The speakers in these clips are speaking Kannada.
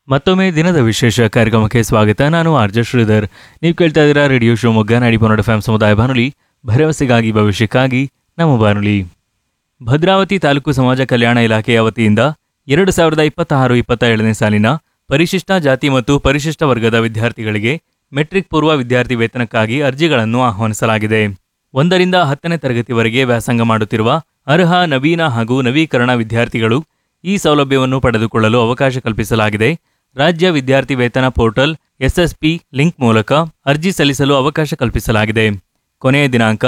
ಮತ್ತೊಮ್ಮೆ ದಿನದ ವಿಶೇಷ ಕಾರ್ಯಕ್ರಮಕ್ಕೆ ಸ್ವಾಗತ. ನಾನು ಆರ್ಜೆ ಶ್ರೀಧರ್. ನೀವು ಕೇಳ್ತಾ ಇದ್ದೀರಾ ರೇಡಿಯೋ ಶಿವಮೊಗ್ಗ 90.1 FM ಸಮುದಾಯ ಬಾನುಲಿ, ಭರವಸೆಗಾಗಿ ಭವಿಷ್ಯಕ್ಕಾಗಿ ನಮ್ಮ ಬಾನುಲಿ. ಭದ್ರಾವತಿ ತಾಲೂಕು ಸಮಾಜ ಕಲ್ಯಾಣ ಇಲಾಖೆಯ ವತಿಯಿಂದ 2026-27ನೇ ಸಾಲಿನ ಪರಿಶಿಷ್ಟ ಜಾತಿ ಮತ್ತು ಪರಿಶಿಷ್ಟ ವರ್ಗದ ವಿದ್ಯಾರ್ಥಿಗಳಿಗೆ ಮೆಟ್ರಿಕ್ ಪೂರ್ವ ವಿದ್ಯಾರ್ಥಿ ವೇತನಕ್ಕಾಗಿ ಅರ್ಜಿಗಳನ್ನು ಆಹ್ವಾನಿಸಲಾಗಿದೆ. 1ರಿಂದ 10ನೇ ತರಗತಿವರೆಗೆ ವ್ಯಾಸಂಗ ಮಾಡುತ್ತಿರುವ ಅರ್ಹ ನವೀನ ಹಾಗೂ ನವೀಕರಣ ವಿದ್ಯಾರ್ಥಿಗಳು ಈ ಸೌಲಭ್ಯವನ್ನು ಪಡೆದುಕೊಳ್ಳಲು ಅವಕಾಶ ಕಲ್ಪಿಸಲಾಗಿದೆ. ರಾಜ್ಯ ವಿದ್ಯಾರ್ಥಿ ವೇತನ ಪೋರ್ಟಲ್ SSP ಲಿಂಕ್ ಮೂಲಕ ಅರ್ಜಿ ಸಲ್ಲಿಸಲು ಅವಕಾಶ ಕಲ್ಪಿಸಲಾಗಿದೆ. ಕೊನೆಯ ದಿನಾಂಕ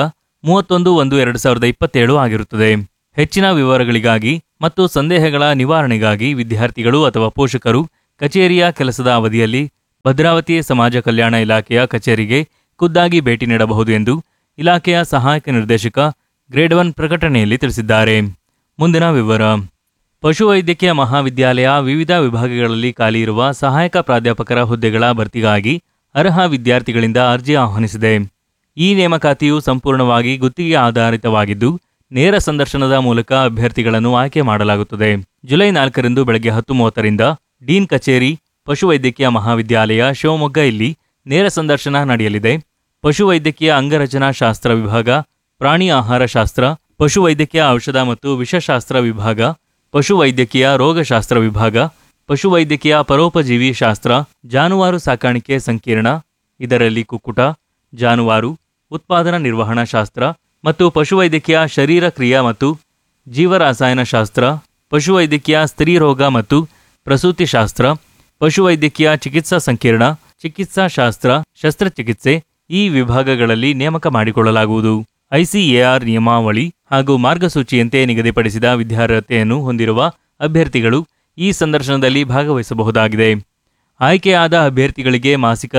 31/1/2027 ಆಗಿರುತ್ತದೆ. ಹೆಚ್ಚಿನ ವಿವರಗಳಿಗಾಗಿ ಮತ್ತು ಸಂದೇಹಗಳ ನಿವಾರಣೆಗಾಗಿ ವಿದ್ಯಾರ್ಥಿಗಳು ಅಥವಾ ಪೋಷಕರು ಕಚೇರಿಯ ಕೆಲಸದ ಅವಧಿಯಲ್ಲಿ ಭದ್ರಾವತಿ ಸಮಾಜ ಕಲ್ಯಾಣ ಇಲಾಖೆಯ ಕಚೇರಿಗೆ ಖುದ್ದಾಗಿ ಭೇಟಿ ನೀಡಬಹುದು ಎಂದು ಇಲಾಖೆಯ ಸಹಾಯಕ ನಿರ್ದೇಶಕ ಗ್ರೇಡ್ 1 ಪ್ರಕಟಣೆಯಲ್ಲಿ ತಿಳಿಸಿದ್ದಾರೆ. ಮುಂದಿನ ವಿವರ. ಪಶುವೈದ್ಯಕೀಯ ಮಹಾವಿದ್ಯಾಲಯ ವಿವಿಧ ವಿಭಾಗಗಳಲ್ಲಿ ಖಾಲಿ ಇರುವ ಸಹಾಯಕ ಪ್ರಾಧ್ಯಾಪಕರ ಹುದ್ದೆಗಳ ಭರ್ತಿಗಾಗಿ ಅರ್ಹ ವಿದ್ಯಾರ್ಥಿಗಳಿಂದ ಅರ್ಜಿ ಆಹ್ವಾನಿಸಿದೆ. ಈ ನೇಮಕಾತಿಯು ಸಂಪೂರ್ಣವಾಗಿ ಗುತ್ತಿಗೆ ಆಧಾರಿತವಾಗಿದ್ದು, ನೇರ ಸಂದರ್ಶನದ ಮೂಲಕ ಅಭ್ಯರ್ಥಿಗಳನ್ನು ಆಯ್ಕೆ ಮಾಡಲಾಗುತ್ತದೆ. ಜುಲೈ 4ರಂದು ಬೆಳಗ್ಗೆ 10:30ರಿಂದ ಡೀನ್ ಕಚೇರಿ, ಪಶುವೈದ್ಯಕೀಯ ಮಹಾವಿದ್ಯಾಲಯ, ಶಿವಮೊಗ್ಗ ಇಲ್ಲಿ ನೇರ ಸಂದರ್ಶನ ನಡೆಯಲಿದೆ. ಪಶುವೈದ್ಯಕೀಯ ಅಂಗರಚನಾ ಶಾಸ್ತ್ರ ವಿಭಾಗ, ಪ್ರಾಣಿ ಆಹಾರ ಶಾಸ್ತ್ರ, ಪಶುವೈದ್ಯಕೀಯ ಔಷಧ ಮತ್ತು ವಿಷಶಾಸ್ತ್ರ ವಿಭಾಗ, ಪಶುವೈದ್ಯಕೀಯ ರೋಗಶಾಸ್ತ್ರ ವಿಭಾಗ, ಪಶುವೈದ್ಯಕೀಯ ಪರೋಪಜೀವಿ ಶಾಸ್ತ್ರ, ಜಾನುವಾರು ಸಾಕಾಣಿಕೆ ಸಂಕೀರ್ಣ, ಇದರಲ್ಲಿ ಕುಕ್ಕುಟ, ಜಾನುವಾರು ಉತ್ಪಾದನಾ ನಿರ್ವಹಣಾ ಶಾಸ್ತ್ರ ಮತ್ತು ಪಶುವೈದ್ಯಕೀಯ ಶರೀರ ಕ್ರಿಯಾ ಮತ್ತು ಜೀವರಾಸಾಯನ ಶಾಸ್ತ್ರ, ಪಶುವೈದ್ಯಕೀಯ ಸ್ತ್ರೀ ರೋಗ ಮತ್ತು ಪ್ರಸೂತಿ ಶಾಸ್ತ್ರ, ಪಶುವೈದ್ಯಕೀಯ ಚಿಕಿತ್ಸಾ ಸಂಕೀರ್ಣ, ಚಿಕಿತ್ಸಾ ಶಾಸ್ತ್ರ, ಶಸ್ತ್ರಚಿಕಿತ್ಸೆ ಈ ವಿಭಾಗಗಳಲ್ಲಿ ನೇಮಕ ಮಾಡಿಕೊಳ್ಳಲಾಗುವುದು. ICAR ನಿಯಮಾವಳಿ ಹಾಗೂ ಮಾರ್ಗಸೂಚಿಯಂತೆ ನಿಗದಿಪಡಿಸಿದ ವಿದ್ಯಾರ್ಹತೆಯನ್ನು ಹೊಂದಿರುವ ಅಭ್ಯರ್ಥಿಗಳು ಈ ಸಂದರ್ಶನದಲ್ಲಿ ಭಾಗವಹಿಸಬಹುದಾಗಿದೆ. ಆಯ್ಕೆಯಾದ ಅಭ್ಯರ್ಥಿಗಳಿಗೆ ಮಾಸಿಕ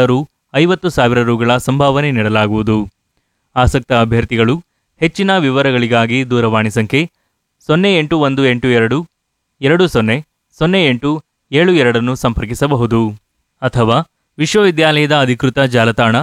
ರು. ಸಂಭಾವನೆ ನೀಡಲಾಗುವುದು. ಆಸಕ್ತ ಅಭ್ಯರ್ಥಿಗಳು ಹೆಚ್ಚಿನ ವಿವರಗಳಿಗಾಗಿ ದೂರವಾಣಿ ಸಂಖ್ಯೆ 08182200872 ಸಂಪರ್ಕಿಸಬಹುದು ಅಥವಾ ವಿಶ್ವವಿದ್ಯಾಲಯದ ಅಧಿಕೃತ ಜಾಲತಾಣ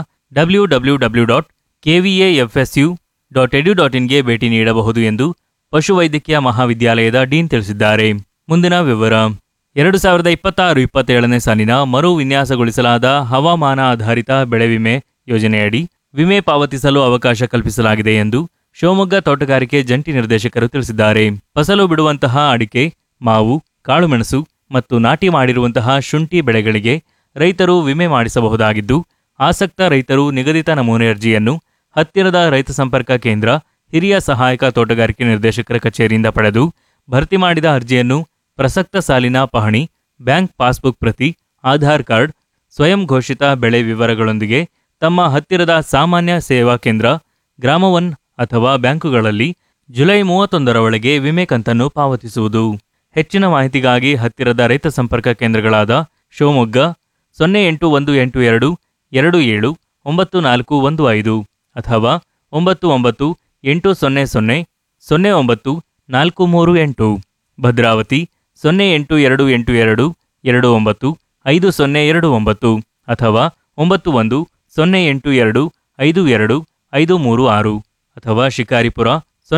www.kvafsu.edu.in ಗೆ ಭೇಟಿ ನೀಡಬಹುದು ಎಂದು ಪಶುವೈದ್ಯಕೀಯ ಮಹಾವಿದ್ಯಾಲಯದ ಡೀನ್ ತಿಳಿಸಿದ್ದಾರೆ. ಮುಂದಿನ ವಿವರ. 2026-27ನೇ ಸಾಲಿನ ಮರು ವಿನ್ಯಾಸಗೊಳಿಸಲಾದ ಹವಾಮಾನ ಆಧಾರಿತ ಬೆಳೆ ವಿಮೆ ಯೋಜನೆಯಡಿ ವಿಮೆ ಪಾವತಿಸಲು ಅವಕಾಶ ಕಲ್ಪಿಸಲಾಗಿದೆ ಎಂದು ಶಿವಮೊಗ್ಗ ತೋಟಗಾರಿಕೆ ಜಂಟಿ ನಿರ್ದೇಶಕರು ತಿಳಿಸಿದ್ದಾರೆ. ಫಸಲು ಬಿಡುವಂತಹ ಅಡಿಕೆ, ಮಾವು, ಕಾಳುಮೆಣಸು ಮತ್ತು ನಾಟಿ ಮಾಡಿರುವಂತಹ ಶುಂಠಿ ಬೆಳೆಗಳಿಗೆ ರೈತರು ವಿಮೆ ಮಾಡಿಸಬಹುದಾಗಿದ್ದು, ಆಸಕ್ತ ರೈತರು ನಿಗದಿತ ನಮೂನೆ ಅರ್ಜಿಯನ್ನು ಹತ್ತಿರದ ರೈತ ಸಂಪರ್ಕ ಕೇಂದ್ರ, ಹಿರಿಯ ಸಹಾಯಕ ತೋಟಗಾರಿಕೆ ನಿರ್ದೇಶಕರ ಕಚೇರಿಯಿಂದ ಪಡೆದು ಭರ್ತಿ ಮಾಡಿದ ಅರ್ಜಿಯನ್ನು ಪ್ರಸಕ್ತ ಸಾಲಿನ ಪಹಣಿ, ಬ್ಯಾಂಕ್ ಪಾಸ್ಬುಕ್ ಪ್ರತಿ, ಆಧಾರ್ ಕಾರ್ಡ್, ಸ್ವಯಂ ಘೋಷಿತ ಬೆಳೆ ವಿವರಗಳೊಂದಿಗೆ ತಮ್ಮ ಹತ್ತಿರದ ಸಾಮಾನ್ಯ ಸೇವಾ ಕೇಂದ್ರ, ಗ್ರಾಮ 1 ಅಥವಾ ಬ್ಯಾಂಕುಗಳಲ್ಲಿ ಜುಲೈ 31ರ ಒಳಗೆ ವಿಮೆ ಕಂತನ್ನು ಪಾವತಿಸುವುದು. ಹೆಚ್ಚಿನ ಮಾಹಿತಿಗಾಗಿ ಹತ್ತಿರದ ರೈತ ಸಂಪರ್ಕ ಕೇಂದ್ರಗಳಾದ ಶಿವಮೊಗ್ಗ 08182279415 ಅಥವಾ 998000094338, ಭದ್ರಾವತಿ 08282295029 ಅಥವಾ 9108252536 ಅಥವಾ ಶಿಕಾರಿಪುರ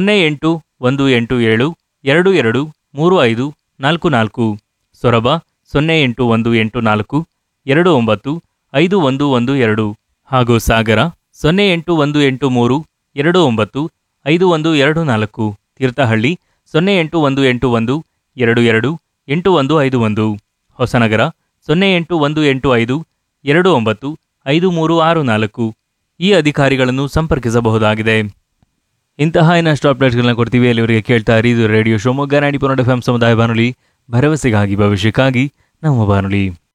08187223544, ಸೊರಬ 08184295112 ಹಾಗೂ ಸಾಗರ 08183295124, ತೀರ್ಥಹಳ್ಳಿ 08181228151, ಹೊಸನಗರ 08185295364 ಈ ಅಧಿಕಾರಿಗಳನ್ನು ಸಂಪರ್ಕಿಸಬಹುದಾಗಿದೆ. ಇಂತಹ ಇನ್ನಷ್ಟು ಅಪ್ಡೇಟ್ಗಳನ್ನ ಕೊಡ್ತೀವಿ. ಅಲ್ಲಿವರೆಗೆ ಕೇಳ್ತಾ ಇರಿ ಇದು ರೇಡಿಯೋ ಶಿವಮೊಗ್ಗ 90.1 FM ಸಮುದಾಯ ಬಾನುಲಿ, ಭರವಸೆಗಾಗಿ ಭವಿಷ್ಯಕ್ಕಾಗಿ ನಮ್ಮ ಬಾನುಲಿ.